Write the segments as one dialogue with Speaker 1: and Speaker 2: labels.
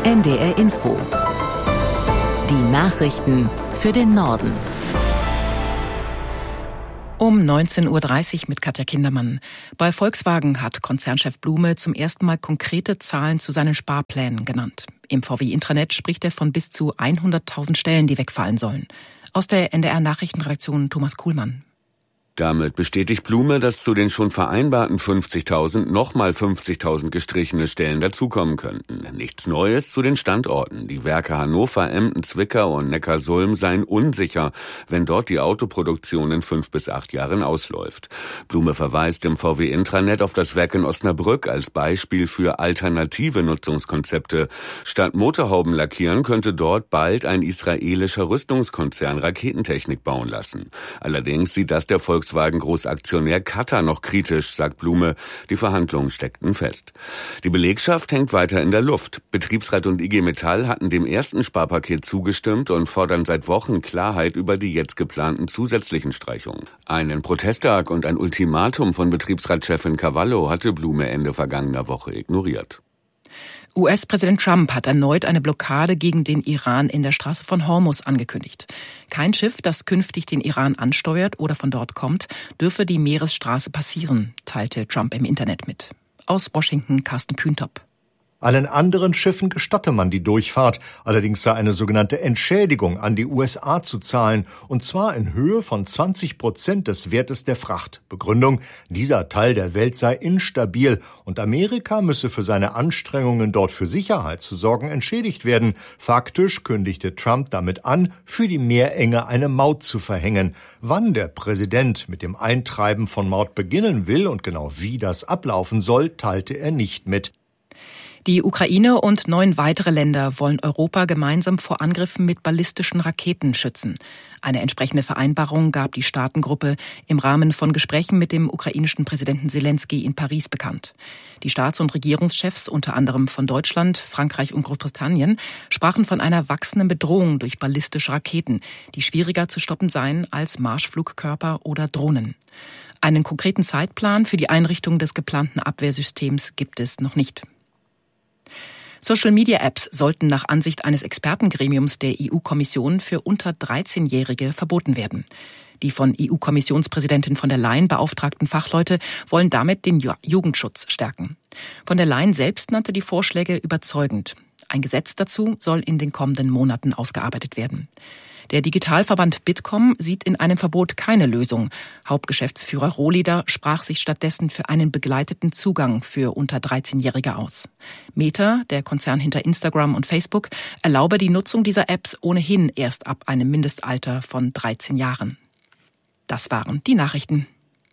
Speaker 1: NDR Info. Die Nachrichten für den Norden.
Speaker 2: Um 19.30 Uhr mit Katja Kindermann. Bei Volkswagen hat Konzernchef Blume zum ersten Mal konkrete Zahlen zu seinen Sparplänen genannt. Im VW-Intranet spricht er von bis zu 100.000 Stellen, die wegfallen sollen. Aus der NDR-Nachrichtenredaktion Thomas Kuhlmann.
Speaker 3: Damit bestätigt Blume, dass zu den schon vereinbarten 50.000 nochmal 50.000 gestrichene Stellen dazukommen könnten. Nichts Neues zu den Standorten. Die Werke Hannover, Emden, Zwickau und Neckarsulm seien unsicher, wenn dort die Autoproduktion in 5 bis 8 Jahren ausläuft. Blume verweist im VW-Intranet auf das Werk in Osnabrück als Beispiel für alternative Nutzungskonzepte. Statt Motorhauben lackieren könnte dort bald ein israelischer Rüstungskonzern Raketentechnik bauen lassen. Allerdings sieht das der Volkswagen-Großaktionär Qatar noch kritisch, sagt Blume. Die Verhandlungen steckten fest. Die Belegschaft hängt weiter in der Luft. Betriebsrat und IG Metall hatten dem ersten Sparpaket zugestimmt und fordern seit Wochen Klarheit über die jetzt geplanten zusätzlichen Streichungen. Einen Protesttag und ein Ultimatum von Betriebsratschefin Cavallo hatte Blume Ende vergangener Woche ignoriert.
Speaker 2: US-Präsident Trump hat erneut eine Blockade gegen den Iran in der Straße von Hormuz angekündigt. Kein Schiff, das künftig den Iran ansteuert oder von dort kommt, dürfe die Meeresstraße passieren, teilte Trump im Internet mit. Aus Washington Carsten Kühntop.
Speaker 4: Allen anderen Schiffen gestatte man die Durchfahrt. Allerdings sei eine sogenannte Entschädigung an die USA zu zahlen, und zwar in Höhe von 20% des Wertes der Fracht. Begründung: dieser Teil der Welt sei instabil und Amerika müsse für seine Anstrengungen, dort für Sicherheit zu sorgen, entschädigt werden. Faktisch kündigte Trump damit an, für die Meerenge eine Maut zu verhängen. Wann der Präsident mit dem Eintreiben von Maut beginnen will und genau wie das ablaufen soll, teilte er nicht mit.
Speaker 2: Die Ukraine und 9 weitere Länder wollen Europa gemeinsam vor Angriffen mit ballistischen Raketen schützen. Eine entsprechende Vereinbarung gab die Staatengruppe im Rahmen von Gesprächen mit dem ukrainischen Präsidenten Selenskyj in Paris bekannt. Die Staats- und Regierungschefs, unter anderem von Deutschland, Frankreich und Großbritannien, sprachen von einer wachsenden Bedrohung durch ballistische Raketen, die schwieriger zu stoppen seien als Marschflugkörper oder Drohnen. Einen konkreten Zeitplan für die Einrichtung des geplanten Abwehrsystems gibt es noch nicht. Social-Media-Apps sollten nach Ansicht eines Expertengremiums der EU-Kommission für unter 13-Jährige verboten werden. Die von EU-Kommissionspräsidentin von der Leyen beauftragten Fachleute wollen damit den Jugendschutz stärken. Von der Leyen selbst nannte die Vorschläge überzeugend. Ein Gesetz dazu soll in den kommenden Monaten ausgearbeitet werden. Der Digitalverband Bitkom sieht in einem Verbot keine Lösung. Hauptgeschäftsführer Rohleder sprach sich stattdessen für einen begleiteten Zugang für unter 13-Jährige aus. Meta, der Konzern hinter Instagram und Facebook, erlaube die Nutzung dieser Apps ohnehin erst ab einem Mindestalter von 13 Jahren. Das waren die Nachrichten.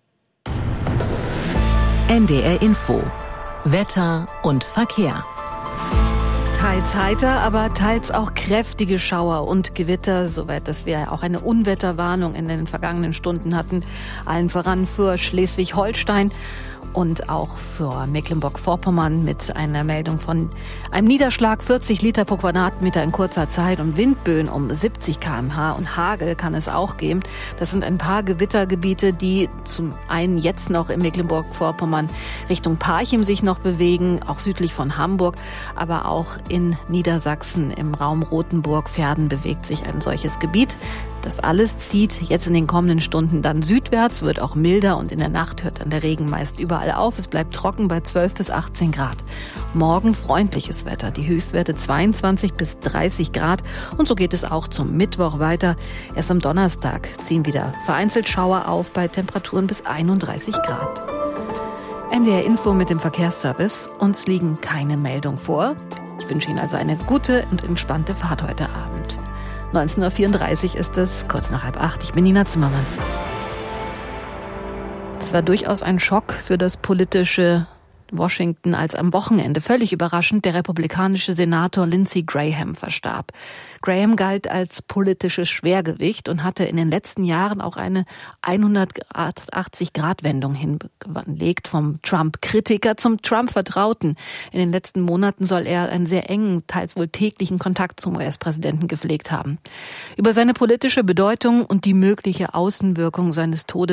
Speaker 1: NDR Info. Wetter und Verkehr.
Speaker 5: Teils heiter, aber teils auch kräftige Schauer und Gewitter, soweit dass wir auch eine Unwetterwarnung in den vergangenen Stunden hatten. Allen voran für Schleswig-Holstein und auch für Mecklenburg-Vorpommern mit einer Meldung von einem Niederschlag 40 Liter pro Quadratmeter in kurzer Zeit und Windböen um 70 km/h und Hagel kann es auch geben. Das sind ein paar Gewittergebiete, die zum einen jetzt noch in Mecklenburg-Vorpommern Richtung Parchim sich noch bewegen, auch südlich von Hamburg, aber auch in Niedersachsen im Raum Rothenburg-Verden bewegt sich ein solches Gebiet. Das alles zieht jetzt in den kommenden Stunden dann südwärts, wird auch milder und in der Nacht hört dann der Regen meist überall auf. Es bleibt trocken bei 12 bis 18 Grad. Morgen freundliches Wetter, die Höchstwerte 22 bis 30 Grad und so geht es auch zum Mittwoch weiter. Erst am Donnerstag ziehen wieder vereinzelt Schauer auf bei Temperaturen bis 31 Grad. NDR Info mit dem Verkehrsservice. Uns liegen keine Meldungen vor. Ich wünsche Ihnen also eine gute und entspannte Fahrt heute Abend. 19.34 Uhr ist es, kurz nach 7:30. Ich bin Nina Zimmermann. Es war durchaus ein Schock für das politische Washington, als am Wochenende völlig überraschend der republikanische Senator Lindsey Graham verstarb. Graham galt als politisches Schwergewicht und hatte in den letzten Jahren auch eine 180-Grad-Wendung hingelegt vom Trump-Kritiker zum Trump-Vertrauten. In den letzten Monaten soll er einen sehr engen, teils wohl täglichen Kontakt zum US-Präsidenten gepflegt haben. Über seine politische Bedeutung und die mögliche Außenwirkung seines Todes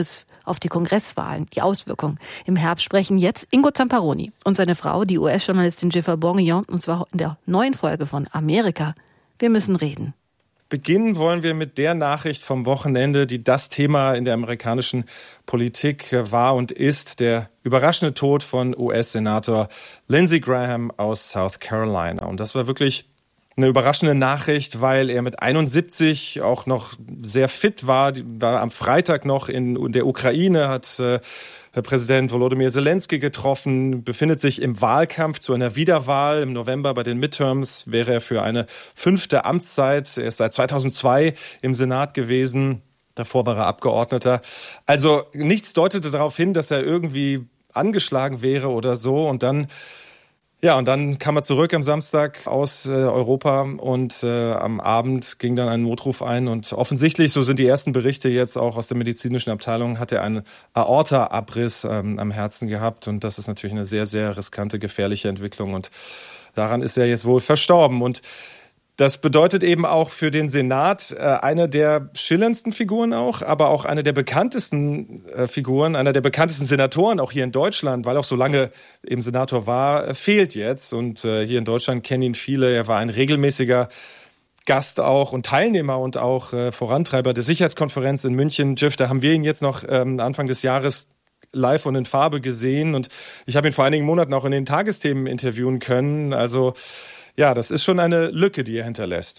Speaker 5: auf die Kongresswahlen, die Auswirkungen im Herbst, sprechen jetzt Ingo Zamparoni und seine Frau, die US-Journalistin Jennifer Bourguignon, und zwar in der neuen Folge von Amerika. Wir müssen reden.
Speaker 6: Beginnen wollen wir mit der Nachricht vom Wochenende, die das Thema in der amerikanischen Politik war und ist: der überraschende Tod von US-Senator Lindsey Graham aus South Carolina. Und das war wirklich eine überraschende Nachricht, weil er mit 71 auch noch sehr fit war. War am Freitag noch in der Ukraine, hat Präsident Volodymyr Zelensky getroffen, befindet sich im Wahlkampf zu einer Wiederwahl. Im November bei den Midterms wäre er für eine 5. Amtszeit. Er ist seit 2002 im Senat gewesen. Davor war er Abgeordneter. Also nichts deutete darauf hin, dass er irgendwie angeschlagen wäre oder so. Und dann kam er zurück am Samstag aus Europa und am Abend ging dann ein Notruf ein. Und offensichtlich, so sind die ersten Berichte jetzt auch aus der medizinischen Abteilung, hat er einen Aorta-Abriss am Herzen gehabt. Und das ist natürlich eine sehr, sehr riskante, gefährliche Entwicklung. Und daran ist er jetzt wohl verstorben. Und das bedeutet eben auch für den Senat eine der schillerndsten Figuren auch, aber auch eine der bekanntesten Figuren, einer der bekanntesten Senatoren auch hier in Deutschland, weil er auch so lange eben Senator war, fehlt jetzt. Und hier in Deutschland kennen ihn viele. Er war ein regelmäßiger Gast auch und Teilnehmer und auch Vorantreiber der Sicherheitskonferenz in München. Jeff, da haben wir ihn jetzt noch Anfang des Jahres live und in Farbe gesehen. Und ich habe ihn vor einigen Monaten auch in den Tagesthemen interviewen können. Also ja, das ist schon eine Lücke, die er hinterlässt.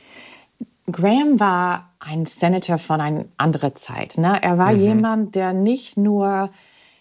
Speaker 7: Graham war ein Senator von einer anderen Zeit. Ne? Er war jemand, der nicht nur,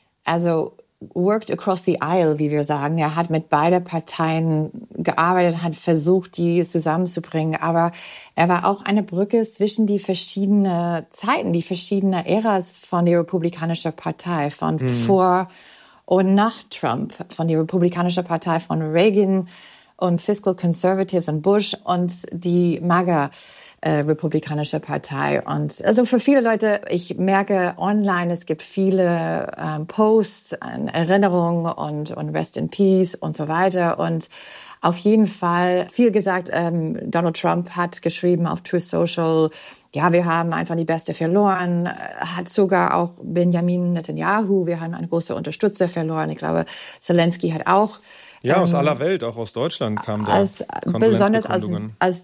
Speaker 7: worked across the aisle, wie wir sagen. Er hat mit beiden Parteien gearbeitet, hat versucht, die zusammenzubringen. Aber er war auch eine Brücke zwischen die verschiedenen Zeiten, die verschiedenen Äras von der Republikanischen Partei, von vor und nach Trump, von der Republikanischen Partei von Reagan und Fiscal Conservatives und Bush und die MAGA Republikanische Partei. Und also für viele Leute, ich merke online, es gibt viele Posts, Erinnerungen und Rest in Peace und so weiter. Und auf jeden Fall viel gesagt, Donald Trump hat geschrieben auf Truth Social, ja, wir haben einfach die Beste verloren, hat sogar auch Benjamin Netanyahu, wir haben eine große Unterstützer verloren. Ich glaube, Zelensky hat auch
Speaker 6: aus aller Welt, auch aus Deutschland kam da
Speaker 7: besonders als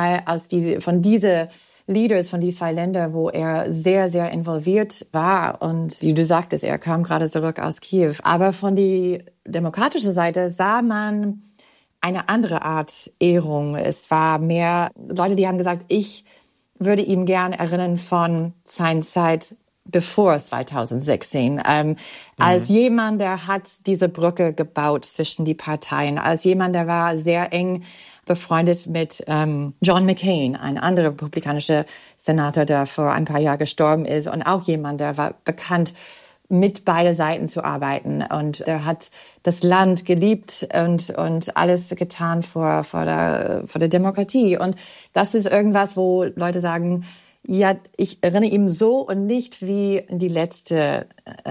Speaker 7: von diesen Leaders von diesen zwei Ländern, wo er sehr, sehr involviert war. Und wie du sagtest, er kam gerade zurück aus Kiew. Aber von der demokratischen Seite sah man eine andere Art Ehrung. Es war mehr Leute, die haben gesagt, ich würde ihm gern erinnern von seiner Zeit bevor 2016, als jemand, der hat diese Brücke gebaut zwischen die Parteien, als jemand, der war sehr eng befreundet mit John McCain, ein anderer republikanischer Senator, der vor ein paar Jahren gestorben ist, und auch jemand, der war bekannt, mit beiden Seiten zu arbeiten, und er hat das Land geliebt und alles getan vor der Demokratie. Und das ist irgendwas, wo Leute sagen, ja, ich erinnere ihn so und nicht wie in die letzte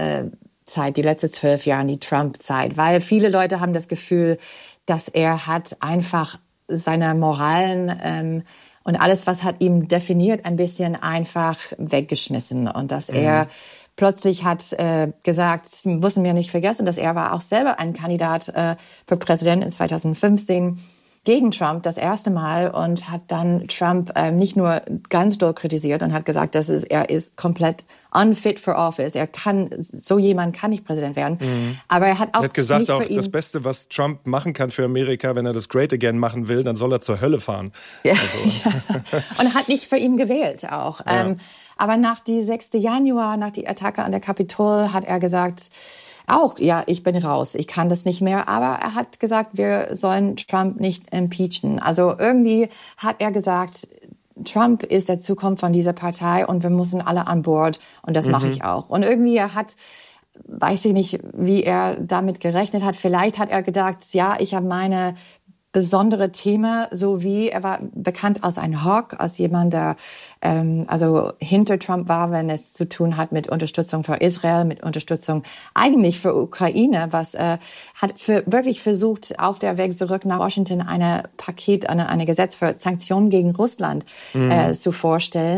Speaker 7: Zeit, die letzten 12 Jahre, die Trump-Zeit. Weil viele Leute haben das Gefühl, dass er hat einfach seine Moralen und alles, was hat ihm definiert, ein bisschen einfach weggeschmissen. Und dass er plötzlich hat gesagt, müssen wir nicht vergessen, dass er war auch selber ein Kandidat für Präsident in 2015 gegen Trump das erste Mal und hat dann Trump nicht nur ganz doll kritisiert und hat gesagt, er ist komplett unfit for office. So jemand kann nicht Präsident werden. Aber er hat auch
Speaker 6: gesagt,
Speaker 7: nicht
Speaker 6: auch
Speaker 7: für ihn,
Speaker 6: das Beste, was Trump machen kann für Amerika, wenn er das Great Again machen will, dann soll er zur Hölle fahren.
Speaker 7: Ja, und hat nicht für ihn gewählt auch.
Speaker 6: Ja.
Speaker 7: Aber nach die 6. Januar, nach die Attacke an der Kapitol, hat er gesagt, auch, ja, ich bin raus, ich kann das nicht mehr. Aber er hat gesagt, wir sollen Trump nicht impeachen. Also irgendwie hat er gesagt, Trump ist der Zukunft von dieser Partei und wir müssen alle an Bord, und das mache ich auch. Und irgendwie weiß ich nicht, wie er damit gerechnet hat. Vielleicht hat er gedacht, ja, ich habe meine besondere Thema, so wie er war bekannt als ein Hawk, als jemand, der hinter Trump war, wenn es zu tun hat mit Unterstützung für Israel, mit Unterstützung eigentlich für Ukraine, was hat wirklich versucht, auf der Weg zurück nach Washington eine Gesetz für Sanktionen gegen Russland zu vorstellen.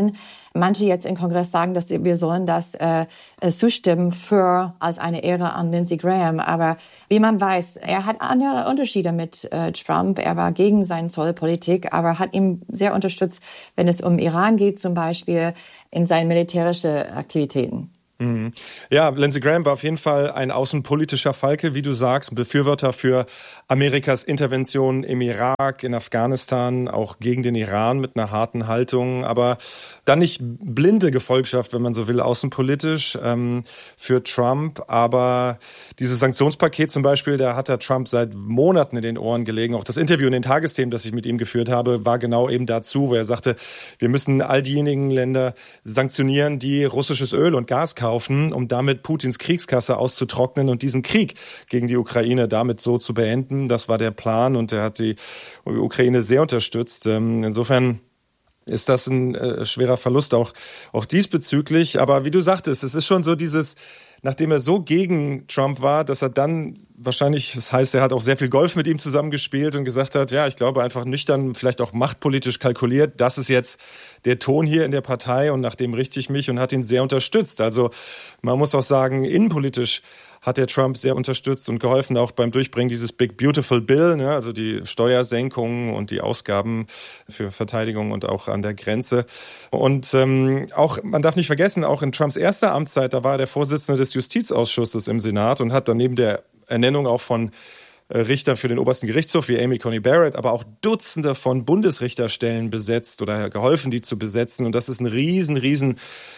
Speaker 7: manche jetzt im Kongress sagen, dass wir sollen das zustimmen als eine Ehre an Lindsey Graham. Aber wie man weiß, er hat andere Unterschiede mit Trump. Er war gegen seine Zollpolitik, aber hat ihm sehr unterstützt, wenn es um Iran geht, zum Beispiel in seinen militärischen Aktivitäten.
Speaker 6: Ja, Lindsey Graham war auf jeden Fall ein außenpolitischer Falke, wie du sagst, ein Befürworter für Amerikas Intervention im Irak, in Afghanistan, auch gegen den Iran mit einer harten Haltung, aber dann nicht blinde Gefolgschaft, wenn man so will, außenpolitisch für Trump. Aber dieses Sanktionspaket zum Beispiel, da hat er Trump seit Monaten in den Ohren gelegen. Auch das Interview in den Tagesthemen, das ich mit ihm geführt habe, war genau eben dazu, wo er sagte, wir müssen all diejenigen Länder sanktionieren, die russisches Öl und Gas kaufen, um damit Putins Kriegskasse auszutrocknen und diesen Krieg gegen die Ukraine damit so zu beenden. Das war der Plan und er hat die Ukraine sehr unterstützt. Insofern ist das ein schwerer Verlust auch diesbezüglich. Aber wie du sagtest, es ist schon so dieses, nachdem er so gegen Trump war, dass er dann wahrscheinlich, das heißt, er hat auch sehr viel Golf mit ihm zusammengespielt und gesagt hat, ja, ich glaube einfach nüchtern, vielleicht auch machtpolitisch kalkuliert, das ist jetzt der Ton hier in der Partei und nach dem richte ich mich und hat ihn sehr unterstützt. Also man muss auch sagen, innenpolitisch hat der Trump sehr unterstützt und geholfen, auch beim Durchbringen dieses Big Beautiful Bill, ne, also die Steuersenkungen und die Ausgaben für Verteidigung und auch an der Grenze. Und auch, man darf nicht vergessen, auch in Trumps erster Amtszeit, da war er der Vorsitzende des Justizausschusses im Senat und hat dann neben der Ernennung auch von Richtern für den obersten Gerichtshof wie Amy Coney Barrett, aber auch Dutzende von Bundesrichterstellen besetzt oder geholfen, die zu besetzen. Und das ist ein riesen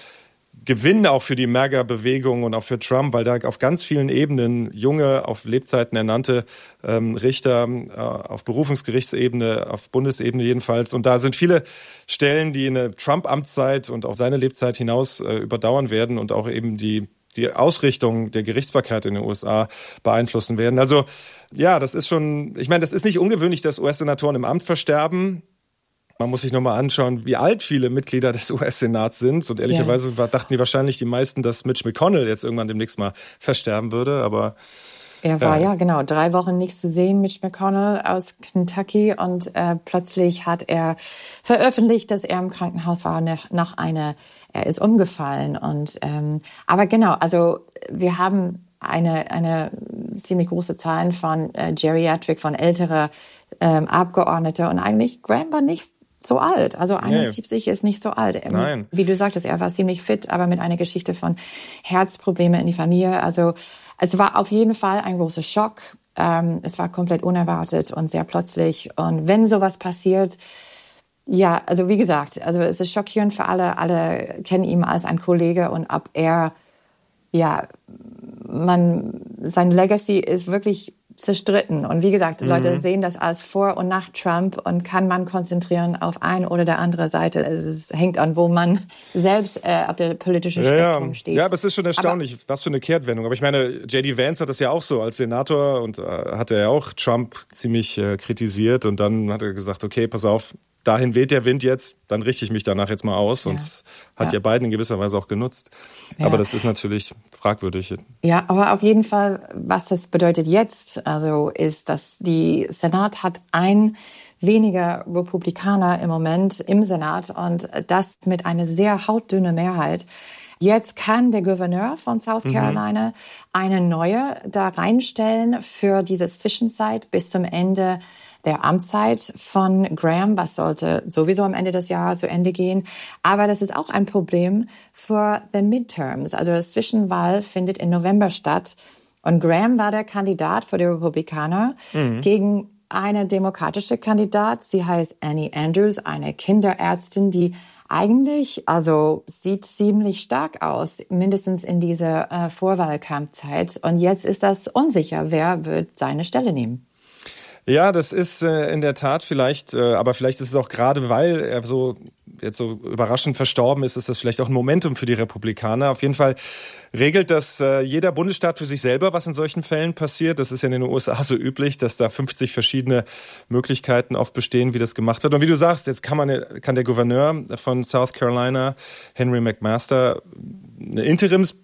Speaker 6: Gewinn auch für die MAGA-Bewegung und auch für Trump, weil da auf ganz vielen Ebenen junge, auf Lebzeiten ernannte Richter auf Berufungsgerichtsebene, auf Bundesebene jedenfalls. Und da sind viele Stellen, die in eine Trump-Amtszeit und auf seine Lebzeit hinaus überdauern werden und auch eben die Ausrichtung der Gerichtsbarkeit in den USA beeinflussen werden. Also ja, das ist schon, ich meine, das ist nicht ungewöhnlich, dass US-Senatoren im Amt versterben. Man muss sich nochmal anschauen, wie alt viele Mitglieder des US-Senats sind. Und ehrlicherweise dachten die wahrscheinlich die meisten, dass Mitch McConnell jetzt irgendwann demnächst mal versterben würde. Aber
Speaker 7: er war 3 Wochen nichts zu sehen, Mitch McConnell aus Kentucky. Und plötzlich hat er veröffentlicht, dass er im Krankenhaus war er ist umgefallen. Und aber genau, also wir haben eine ziemlich große Zahl von Geriatric, von ältere Abgeordnete. Und eigentlich Graham war nicht so alt. Also 71 ist nicht so alt.
Speaker 6: Nein.
Speaker 7: Wie du sagtest, er war ziemlich fit, aber mit einer Geschichte von Herzproblemen in die Familie. Also es war auf jeden Fall ein großer Schock. Es war komplett unerwartet und sehr plötzlich. Und wenn sowas passiert, ja, also wie gesagt, also es ist schockierend für alle. Alle kennen ihn als einen Kollege und ob er, sein Legacy ist wirklich zerstritten. Und wie gesagt, Leute sehen das als vor und nach Trump und kann man konzentrieren auf eine oder der andere Seite. Es hängt an, wo man selbst auf der politischen Spektrum steht.
Speaker 6: Ja, aber es ist schon erstaunlich, was für eine Kehrtwendung. Aber ich meine, J.D. Vance hat das ja auch so als Senator und hat er ja auch Trump ziemlich kritisiert und dann hat er gesagt, okay, pass auf, dahin weht der Wind jetzt, dann richte ich mich danach jetzt mal aus. Und hat ja Biden in gewisser Weise auch genutzt. Ja. Aber das ist natürlich fragwürdig.
Speaker 7: Ja, aber auf jeden Fall, was das bedeutet jetzt, also ist, dass die Senat hat weniger Republikaner im Moment im Senat und das mit einer sehr hautdünne Mehrheit. Jetzt kann der Gouverneur von South Carolina eine neue da reinstellen für diese Zwischenzeit bis zum Ende der Amtszeit von Graham, was sollte sowieso am Ende des Jahres zu Ende gehen. Aber das ist auch ein Problem für the Midterms. Also das Zwischenwahl findet im November statt. Und Graham war der Kandidat für die Republikaner gegen eine demokratische Kandidat. Sie heißt Annie Andrews, eine Kinderärztin, die eigentlich, also sieht ziemlich stark aus, mindestens in dieser Vorwahlkampfzeit. Und jetzt ist das unsicher, wer wird seine Stelle nehmen.
Speaker 6: Ja, das ist in der Tat vielleicht, aber vielleicht ist es auch gerade, weil er jetzt so überraschend verstorben ist das vielleicht auch ein Momentum für die Republikaner. Auf jeden Fall regelt das jeder Bundesstaat für sich selber, was in solchen Fällen passiert. Das ist ja in den USA so üblich, dass da 50 verschiedene Möglichkeiten oft bestehen, wie das gemacht wird. Und wie du sagst, jetzt kann der Gouverneur von South Carolina, Henry McMaster, eine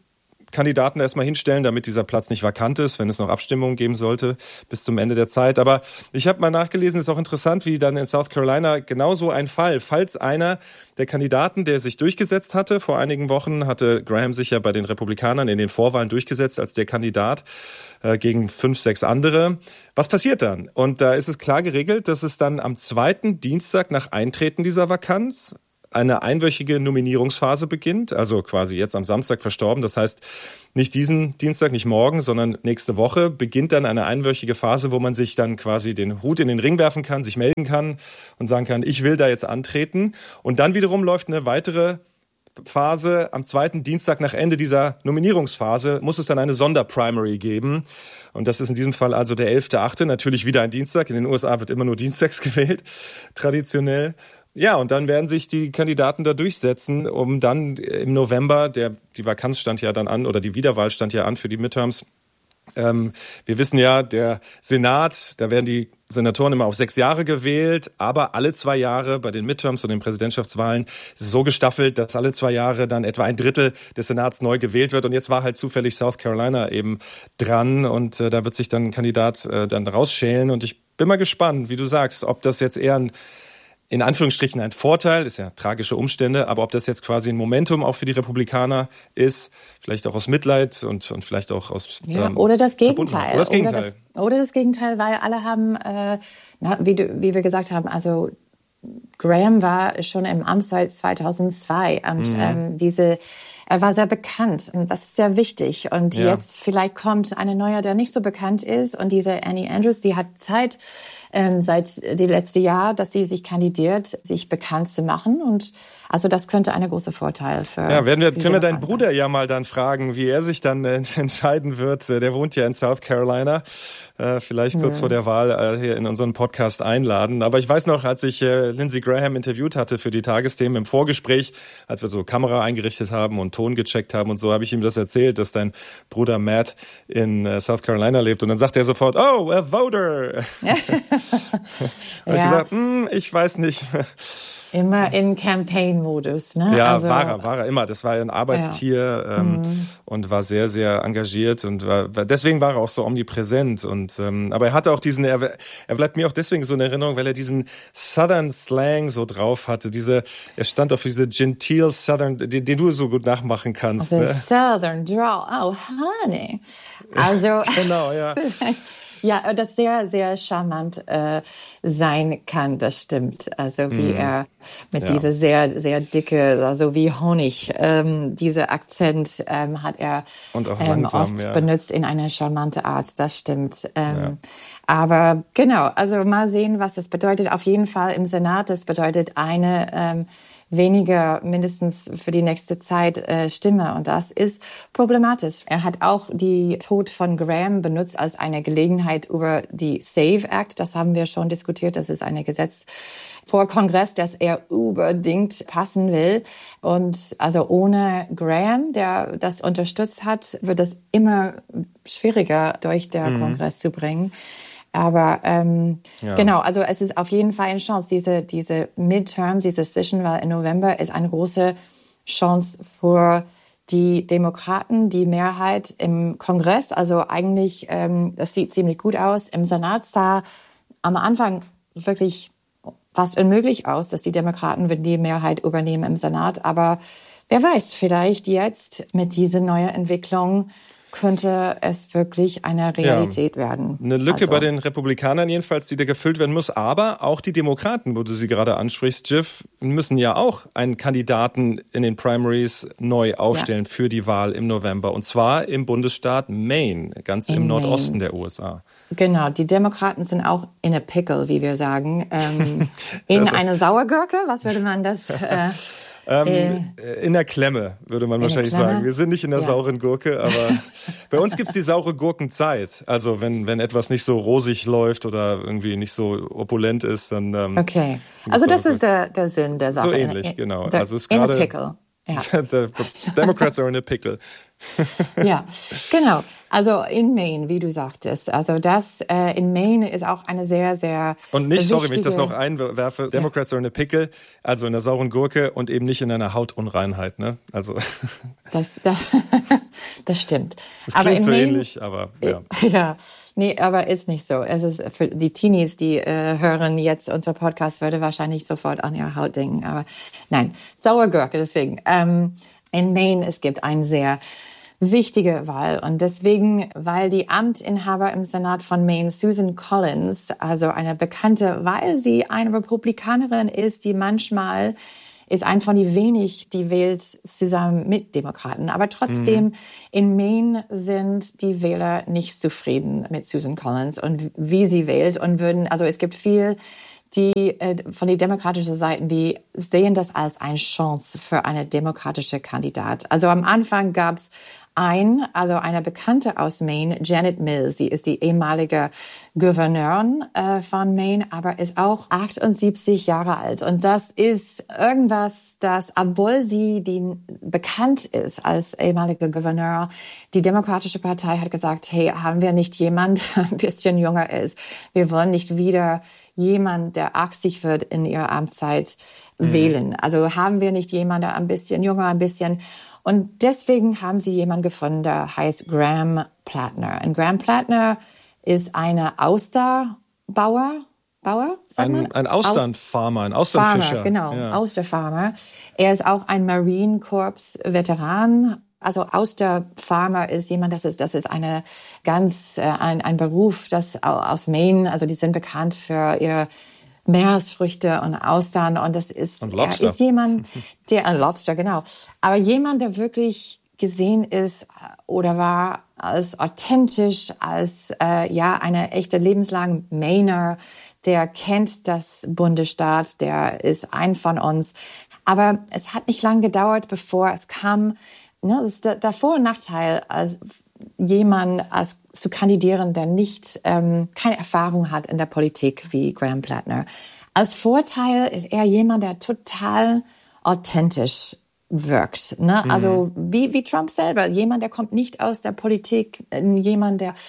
Speaker 6: Kandidaten erstmal hinstellen, damit dieser Platz nicht vakant ist, wenn es noch Abstimmungen geben sollte bis zum Ende der Zeit. Aber ich habe mal nachgelesen, ist auch interessant, wie dann in South Carolina genauso ein Fall, falls einer der Kandidaten, der sich durchgesetzt hatte, vor einigen Wochen hatte Graham sich ja bei den Republikanern in den Vorwahlen durchgesetzt als der Kandidat gegen 5, 6 andere. Was passiert dann? Und da ist es klar geregelt, dass es dann am 2. Dienstag nach Eintreten dieser Vakanz eine einwöchige Nominierungsphase beginnt, also quasi jetzt am Samstag verstorben. Das heißt, nicht diesen Dienstag, nicht morgen, sondern nächste Woche beginnt dann eine einwöchige Phase, wo man sich dann quasi den Hut in den Ring werfen kann, sich melden kann und sagen kann, ich will da jetzt antreten. Und dann wiederum läuft eine weitere Phase. Am 2. Dienstag nach Ende dieser Nominierungsphase muss es dann eine Sonderprimary geben. Und das ist in diesem Fall also der 11.8., natürlich wieder ein Dienstag. In den USA wird immer nur dienstags gewählt, traditionell. Ja, und dann werden sich die Kandidaten da durchsetzen, um dann im November, die Vakanz stand ja dann an, oder die Wiederwahl stand ja an für die Midterms. Wir wissen ja, der Senat, da werden die Senatoren immer auf 6 Jahre gewählt, aber alle 2 Jahre bei den Midterms und den Präsidentschaftswahlen ist es so gestaffelt, dass alle 2 Jahre dann etwa ein Drittel des Senats neu gewählt wird. Und jetzt war halt zufällig South Carolina eben dran und da wird sich dann ein Kandidat dann rausschälen. Und ich bin mal gespannt, wie du sagst, ob das jetzt eher in Anführungsstrichen ein Vorteil, ist ja tragische Umstände, aber ob das jetzt quasi ein Momentum auch für die Republikaner ist, vielleicht auch aus Mitleid und vielleicht auch aus
Speaker 7: oder das Gegenteil.
Speaker 6: Oder
Speaker 7: das Gegenteil, weil alle haben, wie wir gesagt haben, also Graham war schon im Amt seit 2002 und er war sehr bekannt und das ist sehr wichtig. Und jetzt vielleicht kommt eine neue, der nicht so bekannt ist. Und diese Annie Andrews, die hat Zeit seit dem letzten Jahr, dass sie sich kandidiert, sich bekannt zu machen. Und also das könnte ein großer Vorteil für.
Speaker 6: Ja, können wir deinen Bruder ja mal dann fragen, wie er sich dann entscheiden wird. Der wohnt ja in South Carolina. Vielleicht kurz vor der Wahl hier in unseren Podcast einladen. Aber ich weiß noch, als ich Lindsey Graham interviewt hatte für die Tagesthemen im Vorgespräch, als wir so Kamera eingerichtet haben und Ton gecheckt haben und so, habe ich ihm das erzählt, dass dein Bruder Matt in South Carolina lebt. Und dann sagt er sofort, oh, a voter. Habe ich gesagt, ich weiß nicht.
Speaker 7: Immer in Campaign-Modus, ne?
Speaker 6: Ja, also, war er immer. Das war ja ein Arbeitstier und war sehr, sehr engagiert und deswegen war er auch so omnipräsent. Und aber er hatte auch er bleibt mir auch deswegen so in Erinnerung, weil er diesen Southern Slang so drauf hatte. Er stand auf diese genteel Southern, den du so gut nachmachen kannst.
Speaker 7: Ne? Southern Drawl, oh honey. Also
Speaker 6: genau, ja.
Speaker 7: Ja, das sehr, sehr charmant sein kann, das stimmt. Also wie er mit dieser sehr, sehr dicke, also wie Honig, dieser Akzent hat er
Speaker 6: und auch langsam,
Speaker 7: oft benutzt in eine charmante Art, das stimmt. Aber genau, also mal sehen, was das bedeutet. Auf jeden Fall im Senat, das bedeutet eine weniger mindestens für die nächste Zeit Stimme. Und das ist problematisch. Er hat auch die Tod von Graham benutzt als eine Gelegenheit über die SAVE Act. Das haben wir schon diskutiert. Das ist ein Gesetz vor Kongress, das er unbedingt passen will. Und also ohne Graham, der das unterstützt hat, wird es immer schwieriger durch den Kongress zu bringen. Aber genau, also es ist auf jeden Fall eine Chance. Diese Midterms, diese Zwischenwahl im November ist eine große Chance für die Demokraten, die Mehrheit im Kongress. Also eigentlich, das sieht ziemlich gut aus. Im Senat sah am Anfang wirklich fast unmöglich aus, dass die Demokraten die Mehrheit übernehmen im Senat. Aber wer weiß, vielleicht jetzt mit dieser neuen Entwicklung könnte es wirklich eine Realität werden.
Speaker 6: Eine Lücke bei den Republikanern jedenfalls, die da gefüllt werden muss. Aber auch die Demokraten, wo du sie gerade ansprichst, Jiff, müssen ja auch einen Kandidaten in den Primaries neu aufstellen für die Wahl im November. Und zwar im Bundesstaat Maine, ganz im Nordosten der USA.
Speaker 7: Genau, die Demokraten sind auch in a pickle, wie wir sagen. In eine Sauergurke, was würde man das...
Speaker 6: in der Klemme, würde man wahrscheinlich sagen. Wir sind nicht in der sauren Gurke, aber bei uns gibt's die saure Gurkenzeit. Also wenn etwas nicht so rosig läuft oder irgendwie nicht so opulent ist, dann...
Speaker 7: okay, also das ist der Sinn der Sache.
Speaker 6: So ähnlich, genau. Also es ist gerade...
Speaker 7: In a pickle. Ja.
Speaker 6: The Democrats are in a pickle.
Speaker 7: Ja, genau. Also in Maine, wie du sagtest. Also das in Maine ist auch eine sehr, sehr
Speaker 6: Und nicht,
Speaker 7: wichtige...
Speaker 6: sorry, wenn ich das noch einwerfe, Democrats are in a pickle, also in der sauren Gurke und eben nicht in einer Hautunreinheit, ne? Also
Speaker 7: Das stimmt.
Speaker 6: Das
Speaker 7: aber
Speaker 6: klingt
Speaker 7: in
Speaker 6: so
Speaker 7: Maine,
Speaker 6: ähnlich, aber ja.
Speaker 7: Ja, nee, aber ist nicht so. Es ist für die Teenies, die hören jetzt unser Podcast, würde wahrscheinlich sofort an ihre Haut denken. Aber nein, saure Gurke, deswegen. In Maine, es gibt eine sehr wichtige Wahl. Und deswegen, weil die Amtsinhaber im Senat von Maine, Susan Collins, also eine Bekannte, weil sie eine Republikanerin ist, die manchmal ist ein von die wenig, die wählt zusammen mit Demokraten. Aber trotzdem, in Maine sind die Wähler nicht zufrieden mit Susan Collins und wie sie wählt und also es gibt viel, die von den demokratischen Seiten, die sehen das als eine Chance für eine demokratische Kandidat. Also am Anfang gab's eine Bekannte aus Maine, Janet Mills. Sie ist die ehemalige Gouverneurin von Maine, aber ist auch 78 Jahre alt. Und das ist irgendwas, das, obwohl sie bekannt ist als ehemalige Gouverneur, die Demokratische Partei hat gesagt, hey, haben wir nicht jemand, der ein bisschen jünger ist? Wir wollen nicht wieder jemand, der 80 wird in ihrer Amtszeit wählen. Also haben wir nicht jemand, der ein bisschen jünger, und deswegen haben sie jemanden gefunden, der heißt Graham Plattner. Und Graham Plattner ist eine Austerbauer,
Speaker 6: ein Austernfarmer, ein Austernfischer.
Speaker 7: Genau, ja. Austerfarmer. Er ist auch ein Marine Corps Veteran. Also Austerfarmer ist jemand, das ist ein Beruf, das aus Maine, also die sind bekannt für ihr Meeresfrüchte und Austern und
Speaker 6: Lobster.
Speaker 7: Er ist jemand, Lobster, genau. Aber jemand, der wirklich gesehen ist oder war als authentisch, als eine echte lebenslange Mainer, der kennt das Bundesstaat, der ist ein von uns. Aber es hat nicht lange gedauert, bevor es kam, das ist der Vor- und Nachteil, als jemand zu kandidieren, der nicht keine Erfahrung hat in der Politik wie Graham Plattner. Als Vorteil ist er jemand, der total authentisch wirkt. Ne? Also wie Trump selber. Jemand, der kommt nicht aus der Politik. Jemand, der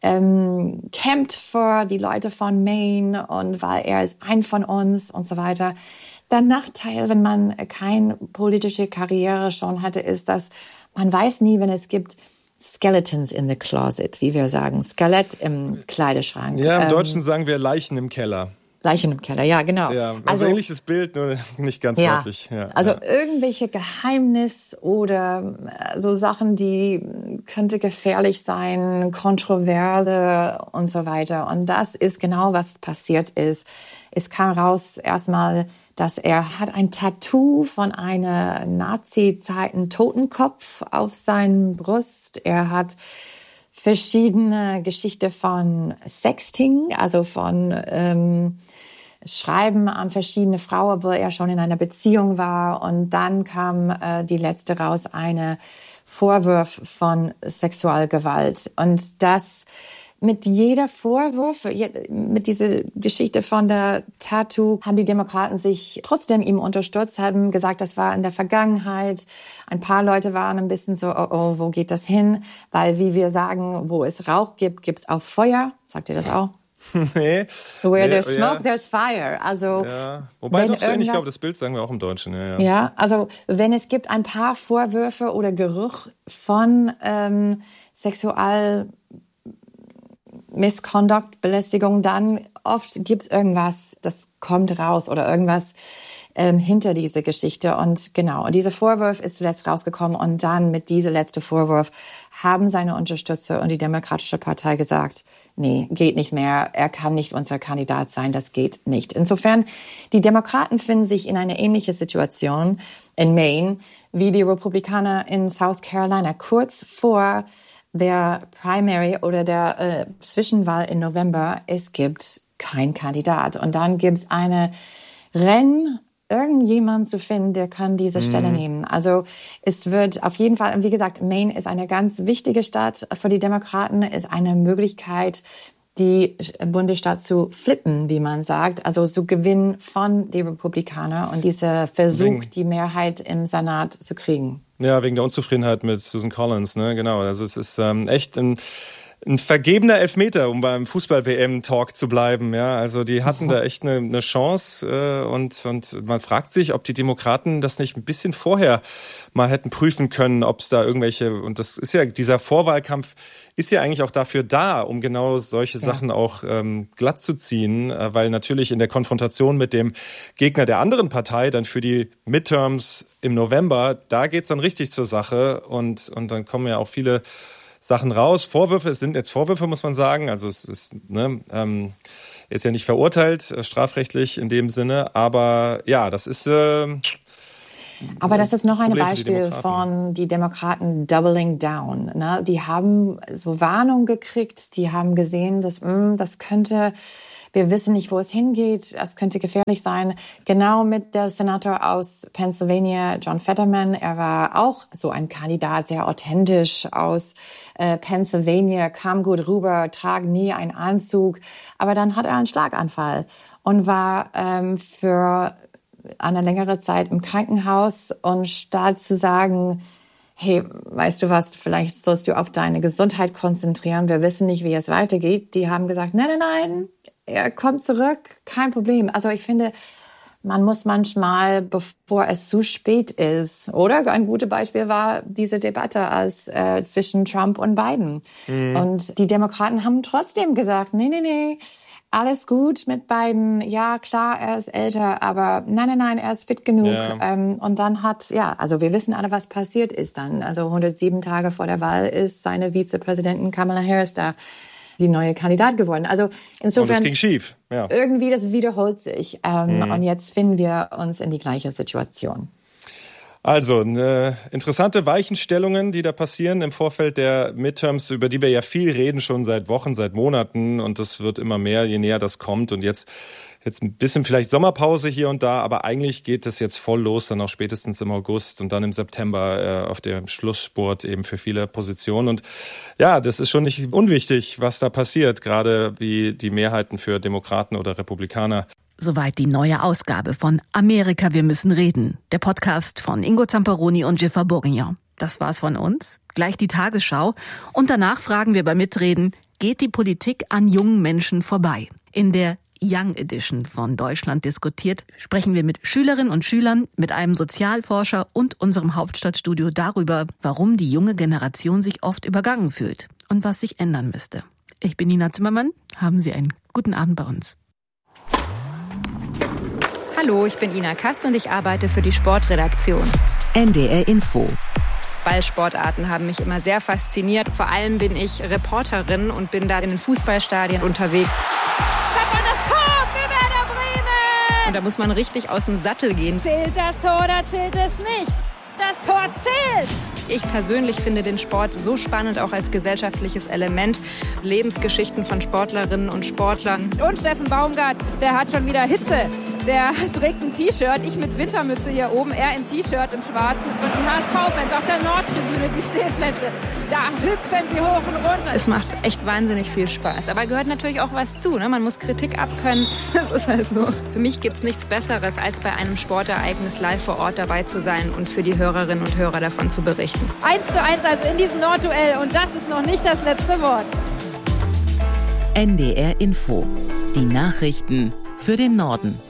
Speaker 7: kämpft für die Leute von Maine und weil er ist ein von uns und so weiter. Der Nachteil, wenn man keine politische Karriere schon hatte, ist, dass man weiß nie, wenn es gibt Skeletons in the closet, wie wir sagen. Skelett im Kleiderschrank.
Speaker 6: Ja, im Deutschen sagen wir Leichen im Keller.
Speaker 7: Leichen im Keller, ja, genau.
Speaker 6: Ja, also ähnliches Bild, nur nicht ganz wörtlich. Ja,
Speaker 7: also irgendwelche Geheimnis oder so Sachen, die könnte gefährlich sein, Kontroverse und so weiter. Und das ist genau, was passiert ist. Es kam raus erstmal, dass er hat ein Tattoo von einer Nazi-Zeiten Totenkopf auf seinem Brust. Er hat verschiedene Geschichten von Sexting, also von Schreiben an verschiedene Frauen, wo er schon in einer Beziehung war. Und dann kam die letzte raus, eine Vorwurf von Sexualgewalt. Und das mit jeder Vorwurf, mit dieser Geschichte von der Tattoo, haben die Demokraten sich trotzdem ihm unterstützt, haben gesagt, das war in der Vergangenheit. Ein paar Leute waren ein bisschen so, oh, wo geht das hin? Weil, wie wir sagen, wo es Rauch gibt, gibt's auch Feuer. Sagt ihr das auch?
Speaker 6: Nee.
Speaker 7: Where there's smoke, there's fire. Also,
Speaker 6: ja. Wobei doch so, ich glaube, das Bild sagen wir auch im Deutschen.
Speaker 7: Ja, also wenn es gibt ein paar Vorwürfe oder Geruch von Misconduct, Belästigung, dann oft gibt's irgendwas, das kommt raus oder irgendwas hinter diese Geschichte. Und genau, und dieser Vorwurf ist zuletzt rausgekommen und dann mit diesem letzten Vorwurf haben seine Unterstützer und die Demokratische Partei gesagt, nee, geht nicht mehr, er kann nicht unser Kandidat sein, das geht nicht. Insofern, die Demokraten finden sich in einer ähnlichen Situation in Maine wie die Republikaner in South Carolina, kurz vor der Primary oder der Zwischenwahl im November. Es gibt keinen Kandidat. Und dann gibt es eine Rennen, irgendjemand zu finden, der kann diese Stelle nehmen. Also es wird auf jeden Fall, wie gesagt, Maine ist eine ganz wichtige Stadt für die Demokraten, ist eine Möglichkeit, die Bundesstaat zu flippen, wie man sagt, also zu gewinnen von den Republikanern und dieser Versuch, die Mehrheit im Senat zu kriegen.
Speaker 6: Ja, wegen der Unzufriedenheit mit Susan Collins, ne, genau. Also es ist echt ein vergebener Elfmeter, um beim Fußball-WM-Talk zu bleiben. Ja, also die hatten da echt eine Chance und man fragt sich, ob die Demokraten das nicht ein bisschen vorher mal hätten prüfen können, ob es da irgendwelche, und das ist ja, dieser Vorwahlkampf ist ja eigentlich auch dafür da, um genau solche Sachen auch glatt zu ziehen, weil natürlich in der Konfrontation mit dem Gegner der anderen Partei dann für die Midterms im November, da geht's dann richtig zur Sache und dann kommen ja auch viele Sachen raus. Vorwürfe, es sind jetzt Vorwürfe, muss man sagen. Also es ist, er ist ja nicht verurteilt, strafrechtlich in dem Sinne. Aber ja, das ist
Speaker 7: aber das ist noch ein Beispiel von die Demokraten doubling down. Ne? Die haben so Warnung gekriegt, die haben gesehen, dass das könnte, wir wissen nicht, wo es hingeht, es könnte gefährlich sein. Genau mit der Senator aus Pennsylvania, John Fetterman, er war auch so ein Kandidat, sehr authentisch aus Pennsylvania, kam gut rüber, trag nie einen Anzug, aber dann hat er einen Schlaganfall und war für eine längere Zeit im Krankenhaus und statt zu sagen, hey, weißt du was, vielleicht sollst du auf deine Gesundheit konzentrieren, wir wissen nicht, wie es weitergeht, die haben gesagt, nein, er kommt zurück, kein Problem. Also ich finde, man muss manchmal, bevor es zu spät ist, oder? Ein gutes Beispiel war diese Debatte zwischen Trump und Biden. Und die Demokraten haben trotzdem gesagt, nee, alles gut mit Biden. Ja, klar, er ist älter, aber nein, er ist fit genug. Ja. Und dann also wir wissen alle, was passiert ist dann. Also 107 Tage vor der Wahl ist seine Vizepräsidentin Kamala Harris da die neue Kandidat geworden. Also insofern.
Speaker 6: Und es ging schief. Ja.
Speaker 7: Irgendwie, das wiederholt sich. Und jetzt finden wir uns in die gleiche Situation.
Speaker 6: Also, interessante Weichenstellungen, die da passieren im Vorfeld der Midterms, über die wir ja viel reden, schon seit Wochen, seit Monaten. Und das wird immer mehr, je näher das kommt. Und jetzt ein bisschen vielleicht Sommerpause hier und da, aber eigentlich geht es jetzt voll los, dann auch spätestens im August und dann im September auf dem Schlussspurt eben für viele Positionen. Und ja, das ist schon nicht unwichtig, was da passiert, gerade wie die Mehrheiten für Demokraten oder Republikaner.
Speaker 1: Soweit die neue Ausgabe von Amerika, wir müssen reden. Der Podcast von Ingo Zamperoni und Jiffer Bourguignon. Das war's von uns. Gleich die Tagesschau. Und danach fragen wir beim Mitreden, geht die Politik an jungen Menschen vorbei? In der Young Edition von Deutschland diskutiert sprechen wir mit Schülerinnen und Schülern, mit einem Sozialforscher und unserem Hauptstadtstudio darüber, warum die junge Generation sich oft übergangen fühlt und was sich ändern müsste. Ich bin Nina Zimmermann. Haben Sie einen guten Abend bei uns.
Speaker 8: Hallo, ich bin Ina Kast und ich arbeite für die Sportredaktion.
Speaker 1: NDR Info.
Speaker 8: Ballsportarten haben mich immer sehr fasziniert. Vor allem bin ich Reporterin und bin da in den Fußballstadien unterwegs. Und da muss man richtig aus dem Sattel gehen.
Speaker 9: Zählt das Tor oder zählt es nicht? Das Tor zählt!
Speaker 8: Ich persönlich finde den Sport so spannend, auch als gesellschaftliches Element. Lebensgeschichten von Sportlerinnen und Sportlern.
Speaker 9: Und Steffen Baumgart, der hat schon wieder Hitze. Der trägt ein T-Shirt, ich mit Wintermütze hier oben, er im T-Shirt, im Schwarzen. Und die HSV-Fans auf der Nordtribüne, die Stehplätze, da hüpfen sie hoch und runter.
Speaker 8: Es macht echt wahnsinnig viel Spaß. Aber gehört natürlich auch was zu, ne? Man muss Kritik abkönnen. Das ist halt so. Für mich gibt's nichts Besseres, als bei einem Sportereignis live vor Ort dabei zu sein und für die Hörerinnen und Hörer davon zu berichten.
Speaker 9: 1:1 also in diesem Nordduell. Und das ist noch nicht das letzte Wort.
Speaker 1: NDR Info. Die Nachrichten für den Norden.